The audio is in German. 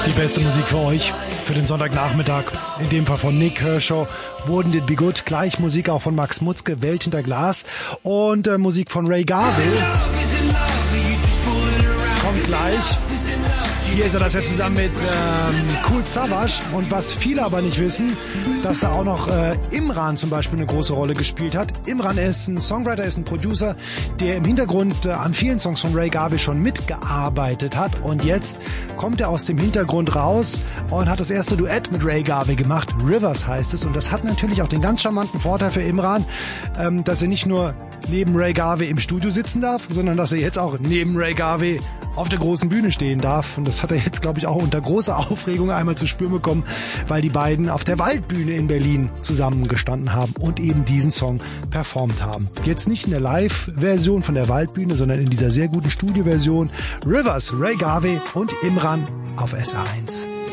Die beste Musik für euch, für den Sonntagnachmittag. In dem Fall von Nick Kershaw, Wouldn't It Be Good. Gleich Musik auch von Max Mutzke, Welt hinter Glas. Und Musik von Ray Garvey. Kommt gleich. Hier ist er das ja zusammen mit Kool Savas. Und was viele aber nicht wissen, dass da auch noch Imran zum Beispiel eine große Rolle gespielt hat. Imran ist ein Songwriter, ist ein Producer, der im Hintergrund an vielen Songs von Ray Garvey schon mitgearbeitet hat. Und jetzt kommt er aus dem Hintergrund raus und hat das erste Duett mit Ray Garvey gemacht. Rivers heißt es. Und das hat natürlich auch den ganz charmanten Vorteil für Imran, dass er nicht nur neben Ray Garvey im Studio sitzen darf, sondern dass er jetzt auch neben Ray Garvey auf der großen Bühne stehen darf. Und das hat er jetzt, glaube ich, auch unter großer Aufregung einmal zu spüren bekommen, weil die beiden auf der Waldbühne in Berlin zusammengestanden haben und eben diesen Song performt haben. Jetzt nicht in der Live-Version von der Waldbühne, sondern in dieser sehr guten Studio-Version. Rivers, Ray Garvey und Imran auf SR1.